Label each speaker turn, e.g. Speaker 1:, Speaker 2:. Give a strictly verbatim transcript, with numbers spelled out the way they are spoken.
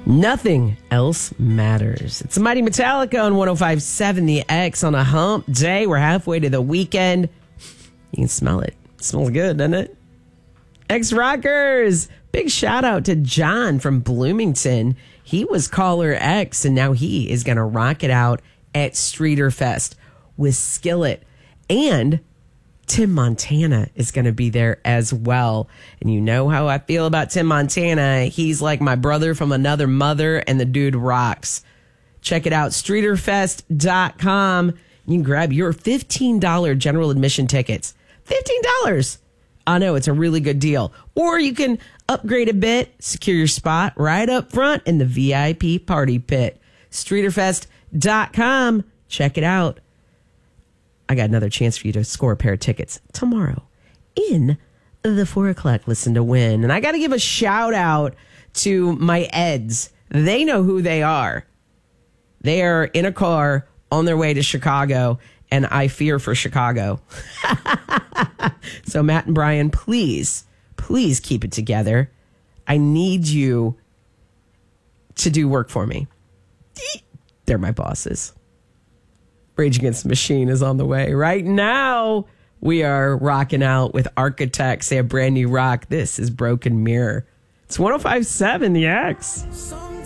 Speaker 1: Nothing else matters. It's Mighty Metallica on one oh five point seven The X on a hump day. We're halfway to the weekend. You can smell it. It smells good, doesn't it? X-Rockers. Big shout out to John from Bloomington. He was caller X, and now he is going to rock it out at Streeter Fest with Skillet. And Tim Montana is going to be there as well. And you know how I feel about Tim Montana. He's like my brother from another mother, and the dude rocks. Check it out, streeter fest dot com. You can grab your fifteen dollars general admission tickets. fifteen dollars. I know, it's a really good deal. Or you can upgrade a bit, secure your spot right up front in the V I P party pit. streeter fest dot com. Check it out. I got another chance for you to score a pair of tickets tomorrow in the four o'clock Listen to Win. And I got to give a shout out to my Eds. They know who they are. They are in a car on their way to Chicago, and I fear for Chicago. So Matt and Brian, please, please keep it together. I need you to do work for me. They're my bosses. Rage Against the Machine is on the way. Right now, we are rocking out with Architects. They have brand new rock. This is Broken Mirror. It's one oh five point seven The X.